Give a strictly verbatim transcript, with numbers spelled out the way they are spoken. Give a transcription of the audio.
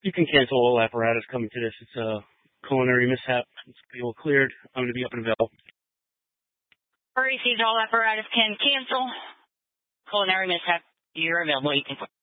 You can cancel all apparatus coming to this. It's a culinary mishap. It's all cleared. I'm going to be up and available. Received, all apparatus can cancel. Culinary mishap. You're available. You can